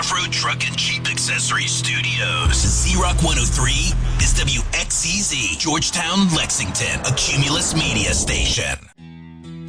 Off-Road Truck and Jeep Accessories Studios. Z-Rock 103 is WXCZ, Georgetown, Lexington, a Cumulus media station.